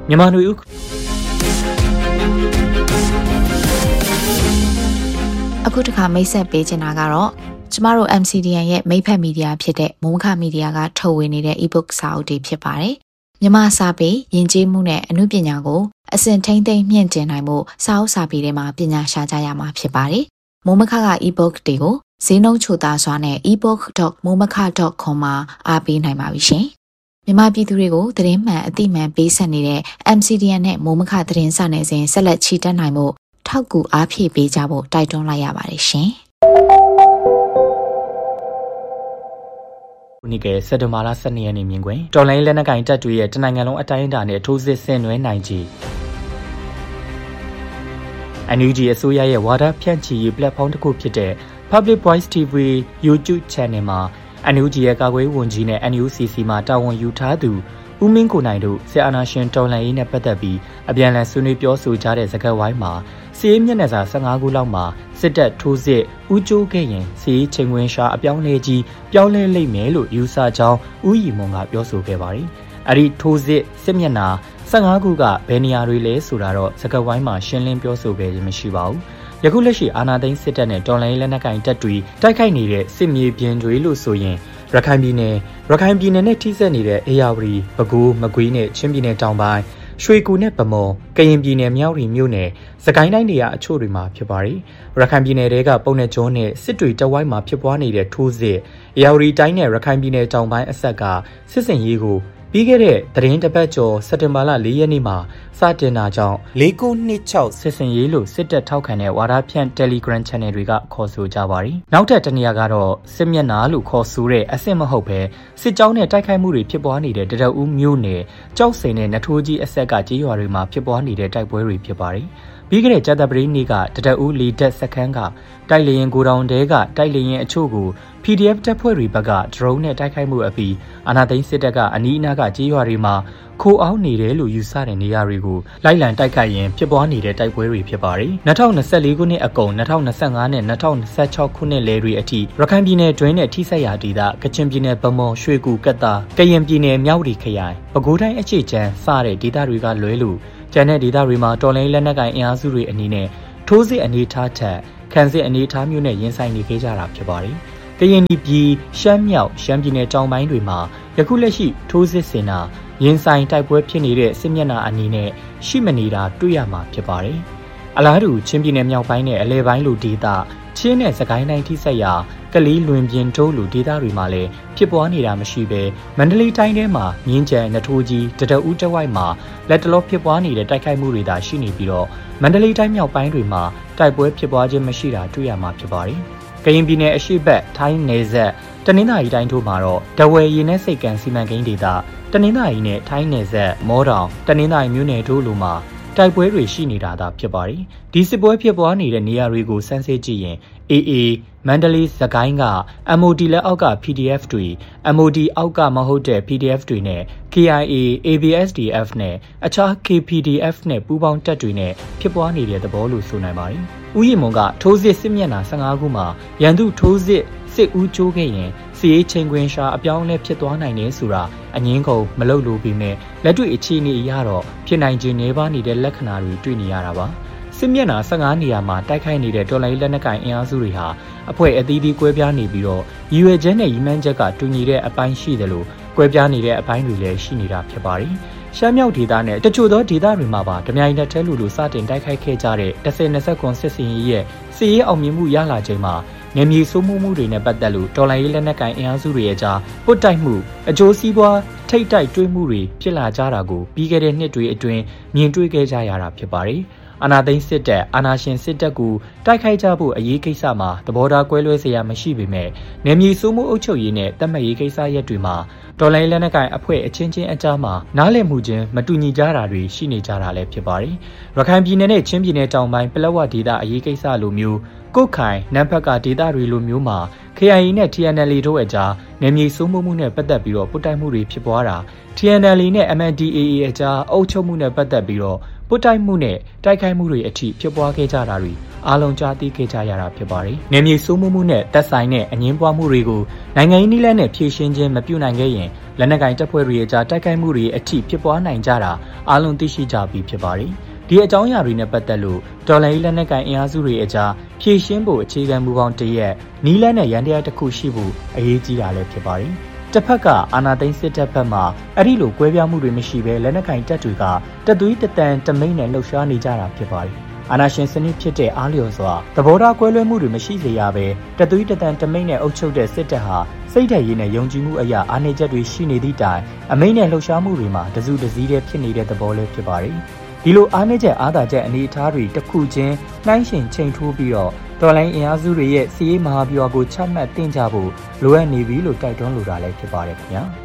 မြန်မာနွေဦးအခုတခါမိတ်ဆက်ပေးချင်တာကတော့ကျမတို့ MCDN ရဲ့မိတ်ဖက်မီဒီယာဖြစ်တဲ့မိုးမခမီဒီယာကထုတ်ဝေနေတဲ့ ebook စာအုပ်တွေဖြစ်ပါတယ်။မြန်မာစာပေယဉ်ကျေးမှုနဲ့အမှုပညာကိုအစဉ်ထိန်းသိမ်းမြင့်တင်နိုင်မှုစာအုပ်စာပေတွေမှာပညာရှာကြရမှာဖြစ်ပါတယ်။မိုးမခက ebook တွေကိုဈေးနှုန်းချိုသာစွာနဲ့ ebook.momaka.com မှာအားပေးနိုင်ပါပြီရှင်။မြန်မာပြည်သူတွေကိုသတင်းမှန်အသိမှန်ပေးဆက်နေတဲ့ MCDN နဲ့မိုးမခသတင်းစာနယ်စဉ်ဆက်လက်ချီတက်နိုင်မှုထောက်ကူအားဖြည့်ပေးကြဖို့တိုက်တွန်းလိုက်ရပါတယ်ရှင်။ဒီကစက်တဘာလ12ရက်နေ့မြင်ကွယ်တော်လိုင်းလက်နက်ကင်တပ်တွေရဲ့တနိုင်ငံလုံးအတိုင်းအတာနဲ့ထိုးစစ်ဆင်နွှဲနိုင်ကြီးNUG အစိုးရရဲ့ဝါဒဖြန့်ချီရေး platform တစ်ခုဖြစ်တဲ့ Public Voice TV YouTube Channel မှာ NUG ရဲ့ကာကွယ်ရေးဝန်ကြီးနဲ့ NUCC မှာတာဝန်ယူထားသူဦးမင်းကိုနိုင်တို့စစ်အာဏာရှင်တော်လှန်ရေးနဲ့ပတ်သက်ပြီးအပြန်အလှန်ဆွေးနွေးပြောဆိုကြတဲ့စကားဝိုင်းမှာစီးရဲမျက်နှာစာ15ခုလောက်မှာစစ်တပ်ထိုးစစ်ဦးကျိုးခဲ့ရင်စီးချိန်ဝင်ရှာအပြောင်းလဲကြီးပြောင်းလဲလိမ့်မယ်လို့ယူဆကြောင်းဦးရီမွန်ကပြောဆိုခဲ့ပါတယ်။အဲဒီထိုးစစ်စစ်မျက်နှာ15ခုကဘယ်နေရာတွေလဲဆိုတာတော့စကားဝိုင်းမှာရှင်းလင်းပြောဆိုခဲ့ခြင်းမရှိပါဘူး။ယခုလက်ရှိအာဏာသိမ်းစစ်တပ်နဲ့တော်လှန်ရေးလက်နက်ကိုင်တပ်တွေတိုက်ခိုက်နေတဲ့စစ်မြေပြင်တွေလို့ဆိုရင်ရခိုင်ပြည်နယ်နဲ့ထိစပ်နေတဲ့အေရဝတီပဲခူးမကွေးနဲ့ချင်းပြည်နယ်တောင်ပိုင်းရွှေကူနဲ့ဗမော်ကရင်ပြည်နယ်မြောက်ရီမြို့နယ်စကိုင်းတိုင်းနေရာအချို့တွေမှာဖြစ်ပါတယ်ရခိုင်ပြည်နယ်ကပုံနဲ့ကျုံးနဲ့စစ်တွေတဝိုင်းမှာဖြစ်ပွားနေတဲ့ထိုးစစ်အေရဝတီတိုင်းနဲ့ရခိုင်ပြည်နယ်တောင်ပိုင်းအဆက်ကစစ်စင်ရေးကိုပြီးခဲ့တဲ့သတင်းတစ်ပတ်ကျော်စက်တင်ဘာလ4ရက်နေ့မှာစတင်တာကြောင့်4926စစ်စင်ရေးလို့စစ်တပ်ထောက်ခံတဲ့ဝါဒဖြန့် Telegram Channel တွေကခေါ်ဆိုကြပါတယ်။နောက်ထပ်တနေရာကတော့စစ်မျက်နှာလို့ခေါ်ဆိုတဲ့အဆင့်မဟုတ်ပဲစစ်ကြောင်းနဲ့တိုက်ခိုက်မှုတွေဖြစ်ပွားနေတဲ့တရဦးမြို့နယ်ကြောက်စိန်နဲ့နထိုးကြီးအဆက်ကကြေးရွာတွေမှာဖြစ်ပွားနေတဲ့တိုက်ပွဲတွေဖြစ်ပါတယ်။ပြီးခဲ့တဲ့ကြာသပတေးနေ့ကတရဦးလီတက်စခန်းကတိုက်လေရင်ကိုတောင်တဲကတိုက်လေရင်အချို့ကို PDF တပ်ဖွဲ့တွေဘက်က drone နဲ့တိုက်ခိုက်မှုအပြီးအာဏာသိမ်းစစ်တပ်ကအနီးအနားကကြေးရွာတွေမှာခိုးအောင်နေတယ်လို့ယူဆတဲ့နေရာတွေကိုလိုက်လံတိုက်ခိုက်ရင်ဖြစ်ပွားနေတဲ့တိုက်ပွဲတွေဖြစ်ပါတယ်။2024ခုနှစ်အကုန်2025နဲ့2026ခုနှစ်လယ်တွေအထိရခိုင်ပြည်နယ်တွင်းနဲ့ထိစပ်ရာဒေသကချင်ပြည်နယ်ဗမော်ရွှေကူကတ်တာကရင်ပြည်နယ်မြောက်ရီခရိုင်ပဲခူးတိုင်းအခြေချမ်းစတဲ့ဒေသတွေကလွဲလို့ကျန်တဲ့ဒေသတွေမှာတော်လိုင်းလက်နက်ကိုင်အင်အားစုတွေအနေနဲ့ထိုးစစ်အနေထားထက်ခံစစ်အနေထားမျိုးနဲ့ရင်ဆိုင်နေခဲ့ကြတာဖြစ်ပါတယ်။ကရင်ပြည်ရှမ်းမြောက်ရှမ်းပြည်နယ်တောင်ပိုင်းတွေမှာယခုလက်ရှိထိုးစစ်ဆင်တာရင်ဆိုင်တိုက်ပွဲဖြစ်နေတဲ့စစ်မျက်နှာအနေနဲ့ရှိမနေတာတွေ့ရမှာဖြစ်ပါတယ်။အလားတူချင်းပြည်နယ်မြောက်ပိုင်းနဲ့အလဲပိုင်းလိုဒေသချင်းနဲ့စကိုင်းတိုင်းထိစပ်ရာကလေးလွင်ပြင်တိုးလိုဒေသတွေမှာလည်းဖြစ်ပွားနေတာမရှိပဲမန္တလေးတိုင်းထဲမှာမြင်းကြံနထိုးကြီးတရဦးတဝိုက်မှာလက်တလောဖြစ်ပွားနေတဲ့တိုက်ခိုက်မှုတွေသာရှိနေပြီးတော့မန္တလေးတိုင်းမြောက်ပိုင်းတွေမှာတိုက်ပွဲဖြစ်ပွားခြင်းမရှိတာတွေ့ရမှာဖြစ်ပါတယ်။ကရင်ပြည်နယ်အရှေ့ဘက်ထိုင်းနယ်စပ်တနင်္သာရီတိုင်းတို့မှာတော့တဝယ်ရေနက်စိတ်ကန်စီမံကိန်းဒေသတနင်္သာရီနဲ့ထိုင်းနယ်စပ်မောတောင်တနင်္သာရီမြို့နယ်တို့လိုမှာတိုက်ပွဲတွေရှိနေတာသာဖြစ်ပါတယ်။ဒီစစ်ပွဲဖြစ်ပွားနေတဲ့နေရာတွေကိုစမ်းစစ်ကြည့်ရင် AA မန္တလေးစကိုင်းက MOD လက်အောက်က PDF တွေ MOD အောက်ကမဟုတ်တဲ့ PDF တွေနဲ့ KIA ABSDF နဲ့အခြား KPDF နဲ့ပူးပေါင်းတပ်တွေနဲ့ဖြစ်ပွားနေတဲ့သဘောလို့ဆိုနိုင်ပါတယ်။ဦးရီမွန်ကထိုးစစ်စစ်မျက်နှာ15ခုမှာရန်သူထိုးစစ်စစ်ဦးကျိုးခဲ့ရင်စီရေးချိန်ခွင်ရှာအပြောင်းလဲဖြစ်သွားနိုင်တယ်ဆိုတာအငင်းကုန်မလုပ်လို့ပြီးမဲ့လက်တွေ့အခြေအနေအရတော့ဖြစ်နိုင်ခြင်းနေပါနေတဲ့လက္ခဏာတွေတွေ့နေရတာပါစစ်မျက်နှာ15နေရာမှာတိုက်ခိုက်နေတဲ့တော်လိုင်းလက်နက်ကိုင်အင်အားစုတွေဟာအဖွဲ့အသီးသီးကွဲပြားနေပြီးတော့ရည်ရွယ်ချက်နဲ့ရည်မှန်းချက်ကတူညီတဲ့အပိုင်းရှိတယ်လို့ကွဲပြားနေတဲ့အပိုင်းတွေလည်းရှိနေတာဖြစ်ပါတယ်ရှမ်းမြောက်ဒေသနဲ့တချို့သောဒေသတွေမှာပါဓမြိုင်လက်ထဲလူစတင်တိုက်ခိုက်ခဲ့ကြတဲ့10-20စစ်စင်ရေးရဲ့စစ်ရေးအောင်မြင်မှုရလာချိန်မှာနေမြေစိုးမိုးမှုတွေနဲ့ပတ်သက်လို့တော်လိုင်းရေးလက်နက်ကိုင်အင်အားစုတွေရဲ့ကြားပုတ်တိုက်မှုအကျိုးစီးပွားထိတ်တိုက်တွေးမှုတွေဖြစ်လာကြတာကိုပြီးခဲ့တဲ့နှစ်တွေအတွင်းမြင်တွေ့ခဲ့ကြရတာဖြစ်ပါတယ်အာဏာသိမ်းစစ်တပ်အာဏာရှင်စစ်တပ်ကိုတိုက်ခိုက်ကြဖို့အရေးကိစ္စမှာသဘောထားကွဲလွဲစရာမရှိပေမဲ့နေမြေစိုးမိုးအုပ်ချုပ်ရေးနဲ့တတ်မှတ်ရေးကိစ္စရပ်တွေမှာတော်လိုင်းလက်နက်ကိုင်အဖွဲ့အချင်းချင်းအကြားမှာနားလည်မှုချင်းမတူညီကြတာတွေရှိနေကြတာလည်းဖြစ်ပါတယ်ရခိုင်ပြည်နယ်နဲ့ချင်းပြည်နယ်တောင်ပိုင်းပလက်ဝဒေသအရေးကိစ္စလိုမျိုးကုတ်ခိုင်နမ်ဖက်ကဒေသတွေလိုမျိုးမှာ KIA နဲ့ TNLA တို့အကြားနေမြေစိုးမိုးမှုနဲ့ပတ်သက်ပြီးတော့ပုတ်တိုက်မှုတွေဖြစ်ပွားတာ TNLA နဲ့ MNDAA အကြားအုပ်ချုပ်မှုနဲ့ပတ်သက်ပြီးတော့ပုတ်တိုက်မှုနဲ့တိုက်ခိုက်မှုတွေအထိဖြစ်ပွားခဲ့ကြတာတွေအားလုံးကြားသိခဲ့ကြရတာဖြစ်ပါတယ်။နယ်မြေစိုးမိုးမှုနဲ့သက်ဆိုင်တဲ့အငင်းပွားမှုတွေကိုနိုင်ငံရေးနည်းလမ်းနဲ့ဖြေရှင်းခြင်းမပြုနိုင်ခဲ့ရင်လက်နက်ကိုင်တပ်ဖွဲ့တွေအကြားတိုက်ခိုက်မှုတွေအထိဖြစ်ပွားနိုင်ကြတာအားလုံးသိရှိကြပြီးဖြစ်ပါတယ်။ဒီအကြောင်းအရာတွေနဲ့ပတ်သက်လို့တော်လှန်ရေးလက်နက်ကိုင်အင်အားစုတွေအကြားဖြေရှင်းဖို့အခြေခံမူပေါင်းတစ်ရက်နည်းလမ်းနဲ့ရန်တရားတစ်ခုရှိဖို့အရေးကြီးတာလည်းဖြစ်ပါတယ်။တစ်ဖက်ကအာဏာသိမ်းစစ်တပ်ဘက်မှအဲ့ဒီလိုကွဲပြားမှုတွေမရှိဘဲလက်နက်ကိုင်တပ်တွေကတသွေးတတန်တမိတ်နဲ့လှုပ်ရှားနေကြတာဖြစ်ပါတယ်။အာဏာရှင်စနစ်ဖြစ်တဲ့အားလျော်စွာသဘောထားကွဲလွဲမှုတွေမရှိစေရဘဲတသွေးတတန်တမိတ်နဲ့အုပ်ချုပ်တဲ့စစ်တပ်ဟာစိတ်ဓာတ်ရည်နဲ့ယုံကြည်မှုအရာအားနည်းချက်တွေရှိနေသည့်တိုင်အမိန့်နဲ့လှုပ်ရှားမှုတွေမှာတစုတစည်းတည်းဖြစ်နေတဲ့သဘောလည်းဖြစ်ပါတယ်။ဒီလိုအားနည်းချက်အားသာချက်အနေအထားတွေတစ်ခုချင်းနှိုင်းယှဉ်ချိန်ထိုးပြီးတော့တော်လိုင်းအင်အားစုတွေရဲ့စီးရေးမဟာဗျူဟာကိုချမှတ်တင်ကြဖို့လိုအပ်နေပြီလို့တိုက်တွန်းလိုတာလည်းဖြစ်ပါတယ်ခင်ဗျာ။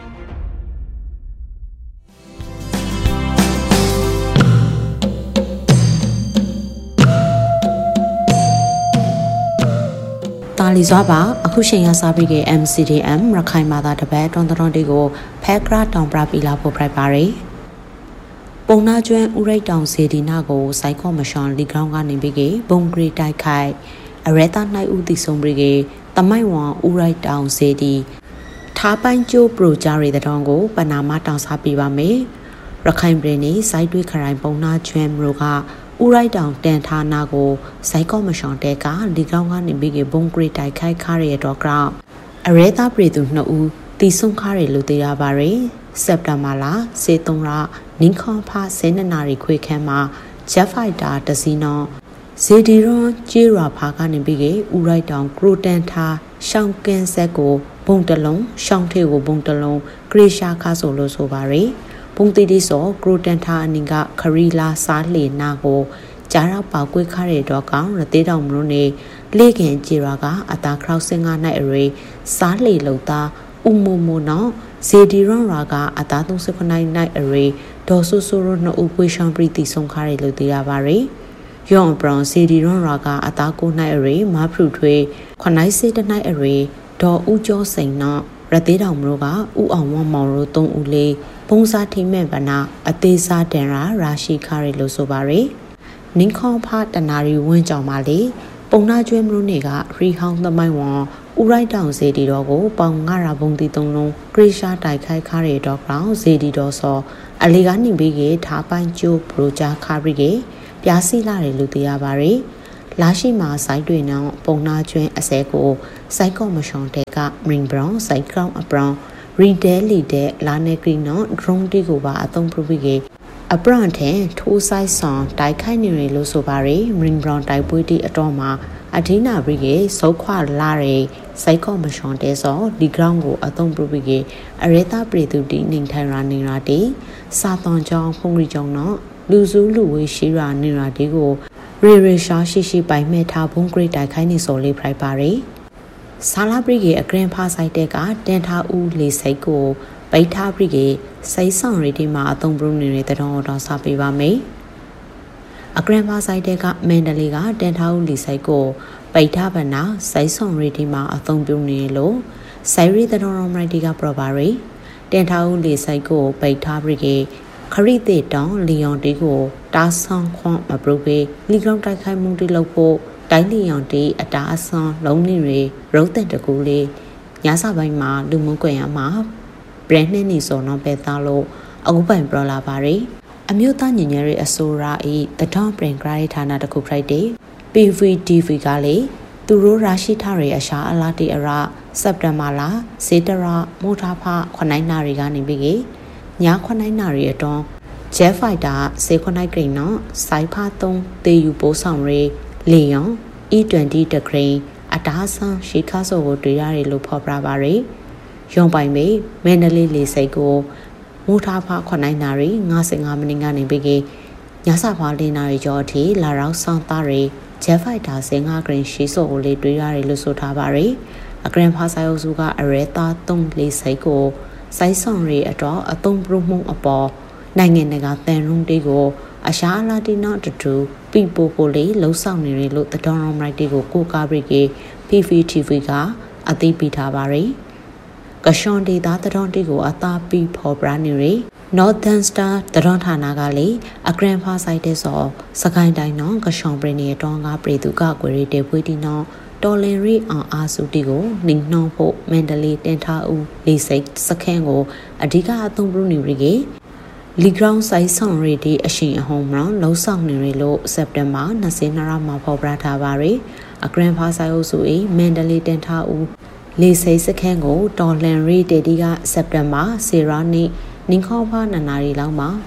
တာလီစွာပါအခုချိန်ရစားပြီးက MCDM ရခိုင်မာသာတပတ်တွန်တွန်တီကိုဖက်ဂရာတောင်ပရာပီလာဖို့ဖိုက်ပါရယ်ပုံနာကျွန်းဥရိတ်တောင်စီဒီနာကိုစိုက်ကော့မရှွန်လီဂရောင်းကနေပြီးကဘုံဂရီတိုက်ခိုက်အရဲတာနိုင်ဦးတီဆုံးပြီးကတမိုက်ဝံဥရိတ်တောင်စီဒီထားပိုင်းကျိုးပရိုဂျာရီတဲ့တောင်ကိုပနာမတောင်စားပြပါမယ်ရခိုင်ပြည်နယ်စိုက်တွေးခရိုင်ပုံနာကျွန်းမြို့ကဥရိုက်တောင်တန်ဌာနာကိုစိုက်ကော့မရှွန်တဲကလီကောင်းကနေပြီးကဘုံဂရီတိုက်ခိုက်ခါရတော့ကြောင့်အရဲသားပြည်သူ2ဦးတီဆုံးခါရလို့သိရပါရယ်စက်တဘာလစေတုံရနင်းခေါဖာဆဲနနာရီခွေခမ်းမှာဂျက်ဖိုက်တာတစီနောဇေဒီရွန်ဂျေရာဖာကနေပြီးကဥရိုက်တောင်ကရိုတန်ထာရှောင်းကင်းဆက်ကိုဘုံတလုံးရှောင်းထေကိုဘုံတလုံးဂရေရှာခါဆိုလို့ဆိုပါရယ်ဘုံတီတီစောကရိုတန်ထာအနင်ကခရီလာစားလေနာကိုကြားရောက်ပေါကွေးခါရတော့ကောင်ရသေးတောင်မလို့နေလေခင်ဂျေရာကအတာခရောက်စင်ကနိုင်အရေစားလေလုံသားဥမမနောဇေဒီရွန်ရာကအတာ39နိုင်အရေဒေါ်ဆူဆူရနှုတ်ပွေရှောင်းပရီတီဆုံးခါရလို့သိရပါရယ်ယောင်ဘရောင်ဇေဒီရွန်ရာကအတာ9နိုင်အရေမဖရုထွေး9နိုင်စေတနိုင်အရေဒေါ်ဦးကျော်စိန်နောရသေးတောင်မလို့ကဥအောင်ဝမောင်တို့3ဦးလေးပုံစားထိမဲ့ဗနာအသေးစားတန်ရာရှိခါရလို့ဆိုပါရယ်နင်းခေါဖာတနာရီဝင်းကြောင်ပါလေပုံနာကျွဲမလို့နေကရီဟောင်းသမိုင်းဝံဥရိုက်တောင်စေတီတော်ကိုပေါင်9ရာဘုံတီ3လုံးဂရိရှာတိုက်ခိုက်ခါရတော့ကြောင့်စေတီတော်စောအလီကနေပြီးကထားပိုင်းကျိုးပရိုဂျာခါရီကပြားစီလာတယ်လို့သိရပါရယ်လာရှိမှာစိုက်တွေနောက်ပုံနာကျွန်းအစဲကိုစိုက်ကော့မရှွန်တဲကမရင်ဘရောင်းစိုက်ကောင်အပရောင်းရီဒဲလီတဲ့လာနေကရီနော်ဒရုန်းတီကိုပါအသုံးပြုပြီးကအပရန်ထဲထိုးဆိုင်ဆောင်တိုက်ခိုက်နေရလို့ဆိုပါရယ်မရင်ဘရောင်းတိုက်ပွဲတီအတော်မှာအဒိနာဘရီကစုခွာလာရယ်စိုက်ကော့မရှွန်တဲစောဒီဂရောင်းကိုအသုံးပြုပြီးကအရဲသားပြည်သူတီနေထိုင်ရာနေရာတီစာသွန်ကြောင်းဖုန်ရီကြောင်းနော်လူစုလူဝေးရှိရာနေရာတီကိုရေရှာရှိပိုင်မဲ့ထားဘုံဂရိတိုက်ခိုင်းနေစောလေးဖိုက်ပါရယ်ဆာလာဘရီကအဂရန်ဖာဆိုင်တဲ့ကတန်ထားဦးလေစိတ်ကိုပိတ်ထားဘရီကစိတ်ဆောင်ရီတီမှာအသုံးပြုနေတဲ့တောင်းတော်စားပေးပါမယ်အဂရန်ဖာဆိုင်တဲ့ကမန်ဒလီကတန်ထားဦးလေစိတ်ကိုပိတ်ထားဗနာစိတ်ဆောင်ရီတီမှာအသုံးပြုနေလို့ဆိုင်ရီတောင်းတော်မိုက်တီကပရပါရယ်တန်ထားဦးလေစိတ်ကိုပိတ်ထားဘရီကခရီတေတောင်လီယွန်တီကိုတာဆောင်ခွန်မပရုပေလီကောင်တိုက်ခိုက်မှုတိလုပ်ဖို့တိုင်းလီယွန်တီအတာအဆွန်လုံးနေရရုပ်တဲ့တကူလေးညစာပိုင်းမှာလူမှုကွန်ရက်မှာဘရန်နှင်းနေစောနော်ပဲသားလို့အခုပိုင်ပရလာပါရယ်အမျိုးသားညဉ့်ညရဲအစိုးရဤတထောင်ပရင်ဂရိုင်းဌာနတခုဖိုက်တဲ့ PVTV ကလေသူတို့ရရှိထားတဲ့အရှာအလားတီအရစက်တဘာလစေတရမိုးထားဖ9နိုင်နာရီကနေပြီးည9နိုင်နာရီအတွန်းဂျက်ဖိုက်တာစေ9နိုင်ဂရိန်နော်စိုက်ဖာ3တေယူပိုးဆောင်ရေလီယွန် E20 တဂရိန်အတားဆန်းရှီခါဆိုကိုတွေ့ရတယ်လို့ဖော်ပြပါရယ်ရုံပိုင်မေမန္တလေးလေစိတ်ကိုမိုးထားဖ9နိုင်နာရီ55မိနစ်ကနေပြီးညစာဖာ4နာရီကျော်အထိလာရောက်ဆောင်သားရေဂျက်ဖိုက်တာ15ဂရိန်ရှီဆိုကိုလေးတွေ့ရတယ်လို့ဆိုထားပါရယ်အဂရန်ဖာဆိုင်အုပ်စုကအရဲသား3လေစိတ်ကိုစိုက်ဆောင်ရေအတော့အသုံးပြုမှုအပေါ်နိုင်ငံတကာတန်ရုံးတေးကိုအရှာအလာတီနောက်တူပီပိုပိုလေးလှုပ်ဆောင်နေရလို့တတော်ရုံးမိုက်တေးကိုကိုကားဘရိကေ PVTV ကအသိပေးထားပါရယ်ကရှွန်ဒေတာတတော်တေးကိုအသာပီဖော်ပြနေရ Northern Star တရွန်ဌာနကလေအဂရန်ဖာဆိုင်တဲ့စောစကိုင်းတိုင်းနော်ကရှောင်းပရင်းရဲ့တောင်းကပြည်သူကကွယ်ရတဲ့ဖွေးတီနော်တော်လင်ရီအောင်အားစုတီကိုနင်းနှောဖို့မန္တလေးတင်ထားဦးလေးစိတ်စခန်းကိုအဓိကအသုံးပြုနေရည်လီဂရောင်းဆိုင်ဆောင်ရီဒီအရှိန်အဟုန်မှာလုံးဆောင်နေရလို့စက်တင်ဘာ22ရက်မှာဖော်ပြထားပါရယ်အဂရန်ဖာဆိုင်အုပ်စု၏မန္တလေးတင်ထားဦးလေးစိတ်စခန်းကိုတော်လင်ရီတေဒီကစက်တင်ဘာ10ရက်နေ့နင်းခေါဖာနနာရီလောက်မှာ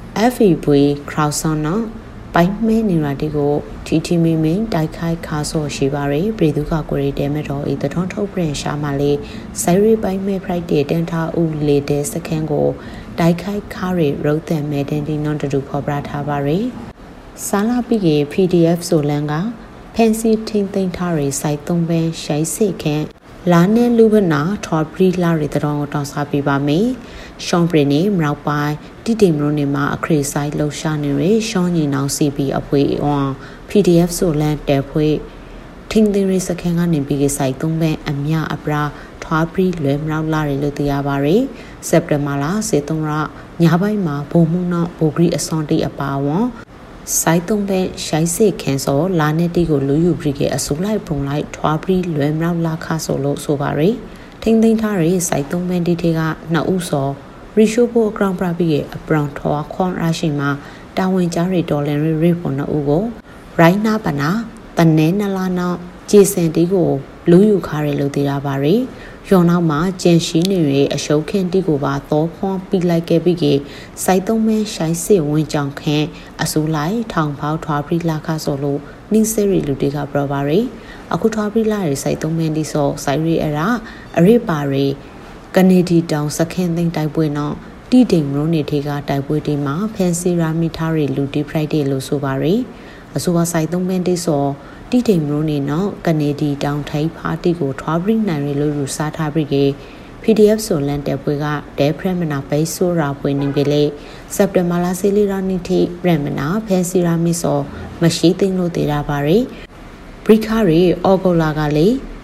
FEB Crowdson နော်ပိုင်မဲနေရတဲ့ကိုတီမီမင်းတိုက်ခိုက်ခါဆော့ရှိပါရယ်ပြည်သူကကိုရီတဲမဲ့တော်ဤတထွန်းထုတ်ပြန်ရှာမှလေဆိုင်ရီပိုင်မဲ Friday တန်ထားဦးလေတဲ့စခန်းကိုတိုက်ခိုက်ခါရီရုတ်တဲ့မဲတင်ဒီနွန်တူဖော်ပြထားပါရယ်ဆာလာပိကေ PDF ဆိုလန်ကဖန်စီထင်းသိမ်းထားရီစိုက်သုံးပန်းရှိုက်စိခန့်လာနဲ့လူဘနာထော်ပရီလာရီတော်ကိုတောင်းစားပေးပါမယ်ရှောင်းပရီနေမြောက်ပိုင်းတိတိမရုံနေမှာအခရီးဆိုင်လှူရှာနေရရှောင်းညီနောင် CP အဖွေအွန် PDF ဆိုလန်တဲဖွေထင်းသိမ်းရီစခန်းကနေပြီးကစိုက်သုံးပန်းအမြအပရာထွားပရီလွယ်မြောက်လာရီလို့သိရပါရယ်စက်တင်ဘာလ23ရက်ညပိုင်းမှာဘုံမှုနောက်ဘိုဂရီအစွန်တီအပါဝွန်စိုက်သုံးပဲရှိုက်စိခန်းစောလာနေတီကိုလူယူပြီးကအစုလိုက်ပုံလိုက်ထွားပြီးလွယ်မြောက်လာခါဆိုလို့ဆိုပါရယ်ထိမ့်သိမ်းထားတဲ့စိုက်သုံးပဲတီကနှစ်ဦးစောရီရှိုဖို့အကောင်ပရာပြီးကအပရောင်ထွားခွန်ရရှိမှာတာဝန်ကြားရီဒေါ်လန်ရီဖို့နှစ်ဦးကိုရိုင်းနာပနာတနဲနလာနောက်ဂျေစန်တီကိုလူယူခါရလို့သိရပါရယ်ရောင်နောက်မှာကျန်ရှိနေရအရှုပ်ခင်းတီကိုပါသောခွန်ပြီးလိုက်ခဲ့ပြီးကစိုက်သုံးမဲရှိုက်စစ်ဝင်ကြောင်ခန့်အစိုးလိုက်ထောင်ပေါထွားပြီးလာခါဆိုလို့နင်းစရီလူတွေကပြောပါရယ်အခုထွားပြီးလာရစိုက်သုံးမဲဒီဆိုစိုက်ရီအရာအရိပါရီကနေဒီတောင်စခင်းသိမ်းတိုက်ပွဲနော်တီတိမ်ရုံးနေထေကတိုက်ပွဲဒီမှာဖန်စီရာမီထားရီလူတီဖရိုက်ဒေးလို့ဆိုပါရယ်အစိုးရစိုက်သုံးမဲဒီဆိုတီတိမ်မျိုးနေနော်ကနေဒီတောင်ထိုင်ဖာတီကိုထွားပရိနိုင်ရလို့ယူစားထားပြီးက PDF ဆိုလန်တဲ့ပွဲကဒဲဖရမနာဘိတ်ဆိုရာပွဲနေပြီလေစက်တင်ဘာလစီလီရာနီတီပရမနာဖန်စီရာမီဆိုမရှိသိန်းလို့တည်ရပါရယ်ဘရိခါရီအော်ဂိုလာကလေ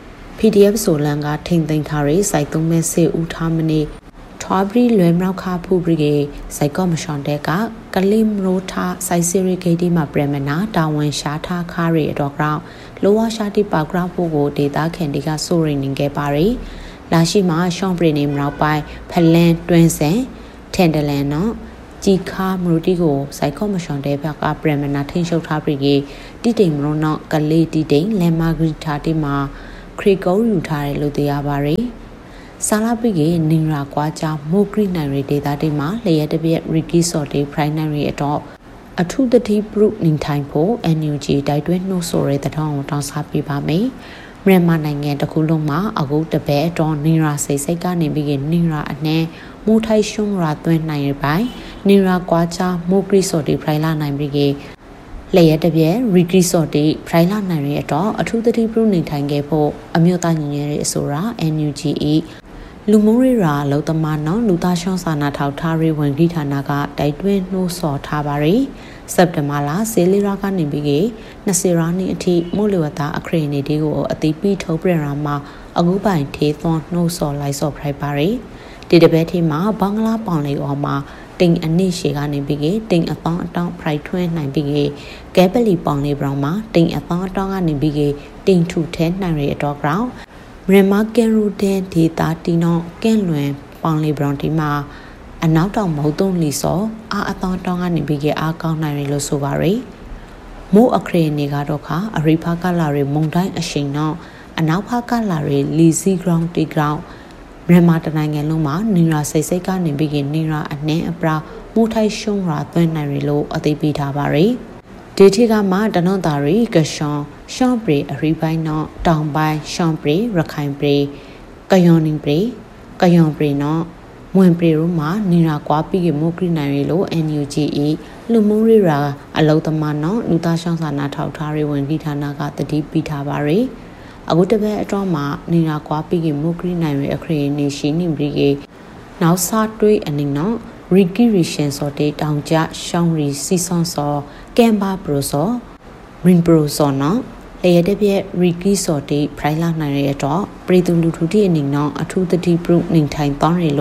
PDF ဆိုလန်ကထိမ့်သိမ်းထားရယ်စိုက်သုံးမဲ့စေဦးထားမနေထွားပရိလွယ်မြောက်ခါဖူပရိကေစိုက်ကော့မရှွန်တဲ့ကကလင်ရိုထားစိုက်စီရီဂေဒီမှာပရမနာတာဝန်ရှာထားခါရီအတော့ကြောင့်လိုဝါရှာတိပါဂရာဖို့ကိုဒေတာခင်ဒီကဆိုရင်နေခဲ့ပါရယ်လာရှိမှာရှောင်းပရီနေမြောက်ပိုင်းဖလန်တွင်းစင်ထန်ဒလန်နော်ជីခါမရူတီကိုစိုက်ကော့မရှွန်တဲ့ဘက်ကပရမနာထိန်ရှုပ်ထားပြီးတိတိမ်မရုံနော်ကလေးတိတိမ်လမ်မာဂရီတာတိမှာခရီကောယူထားတယ်လို့သိရပါရယ်ဆာလာပိကေနင်ရာကွာချမိုဂရီနိုင်ရီဒေတာတိမှာလျက်တပြက်ရီကီဆော့တေပရိုင်နိုင်ရီအတော့အထုတတိပရုနင်ထိုင်ဖို့ NUG တိုက်တွန်းနှိုးဆိုရဲတဲ့တောင်းတောင်းစားပြပါမယ်မြန်မာနိုင်ငံတစ်ခုလုံးမှာအခုတပည့်အတော်နင်ရာစိတ်ကနေပြီးနင်ရာအနှဲမိုးထိုက်ရှုံးရာသွင်းနိုင်ရပိုင်းနင်ရာကွာချမိုဂရီဆော့တေပရိုင်လာနိုင်ပြီးလျက်တပြက်ရီကီဆော့တေပရိုင်လာနိုင်ရီအတော့အထုတတိပရုနင်ထိုင်ခဲ့ဖို့အမျိုးသားညီညွတ်ရေးအစိုးရ NUG လူမိုးရီရာလောတမနော်လူသားရှောင်းစာနာထောက်ထားရေးဝန်ကြီးဌာနကတိုက်တွန်းနှိုးဆော်ထားပါရယ်စက်တင်ဘာလဆေးလီရာကနေပြီး20ရာနှစ်အထိမို့လဝတာအခရီးနေဒီကိုအသိပေးထုတ်ပြန်ရာမှာအခုပိုင်ထေးသွန်နှိုးဆော်လိုက်ဆော့ဖရိုက်ပါရယ်ဒီတပတ်ထဲမှာဘင်္ဂလားပေါင်လေးအော်မှာတင်အနည်းရှေကနေပြီးတင်အပေါင်းအတောင်းဖရိုက်ထွန်းနိုင်ပြီးကဲပလီပေါင်လေးပြောင်းမှာတင်အပေါင်းအတောင်းကနေပြီးတင်ထူထဲနိုင်ရတော့ကြောင်းမြန်မာကန်ရူဒန်ဒေတာတီနောကန့်လွင်ပေါင်လီဘရွန်တီမှာအနောက်တောင်မဟုတ်တုံးလီစောအာအတောင်းတောင်းကနေပြီးအားကောင်းနိုင်ရလို့ဆိုပါရယ်မိုးအခရေနေကတော့ခါအရိဖာကလာရီမုန်တိုင်းအရှိန်တော့အနောက်ဖာကလာရီလီစီဂရောင်းတီဂရောင်းမြန်မာတနိုင်ငံလုံးမှာနင်ရာစိတ်ကနေပြီးနင်ရာအနှင်းအပရာမိုးထိုက်ရှုံးရာသွင်းနိုင်ရလို့အသိပေးထားပါရယ်ဒေတီကမှတနွန်တာရီကရှွန်ရှောင်းပရီအရိပိုင်းနော်တောင်ပိုင်းရှောင်းပရီရခိုင်ပရီကယောနင်းပရီကယောပရီနော်မွန်ပရီတို့မှာနေရာကွာပြီးမိုကရီနိုင်ရီလို့ NUG လူမှုရီရာအလုံးသမားနော်လူသားရှောင်းစာနာထောက်ထားရေးဝန်ကြီးဌာနကတတိပေးထားပါရယ်အခုတပတ်အတော့မှာနေရာကွာပြီးမိုကရီနိုင်ရီအခရီးနေရှိနေပြီးနောက်စားတွေးအနေနော်ရီကီရီရှင်စောတေတောင်ကြရှောင်းရီစီဆွန်စောကမ်ဘာပရိုစောရင်ပရိုစောနော်လျက်တပြက်ရီကီစောတေဖရိုင်လာနိုင်ရတော့ပရိသူလူထုတီအနေနော်အထူးတတိပရုနေထိုင်တောင်းရလို့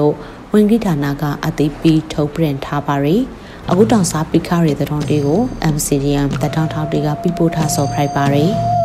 ဝင်ကြီးဌာနကအသိပေးထုတ်ပြန်ထားပါရီအခုတောင်စားပိခါရီတဲ့တော်တွေကို MCDM တထောင်ထောင်တွေကပြပို့ထားစော်ဖိုက်ပါရီ